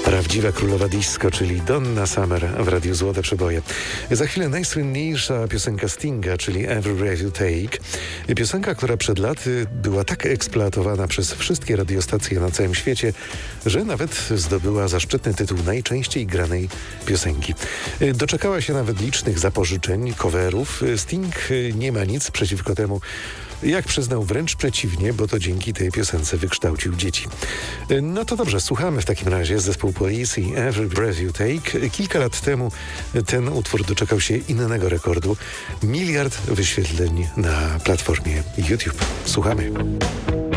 Prawdziwa królowa disco, czyli Donna Summer w Radiu Złote Przeboje. Za chwilę najsłynniejsza piosenka Stinga, czyli Every Breath You Take. Piosenka, która przed laty była tak eksploatowana przez wszystkie radiostacje na całym świecie, że nawet zdobyła zaszczytny tytuł najczęściej granej piosenki. Doczekała się nawet licznych zapożyczeń, coverów. Sting nie ma nic przeciwko temu. Jak przyznał, wręcz przeciwnie, bo to dzięki tej piosence wykształcił dzieci. No to dobrze, słuchamy w takim razie zespół Police i Every Breath You Take. Kilka lat temu ten utwór doczekał się innego rekordu. 1 miliard wyświetleń na platformie YouTube. Słuchamy.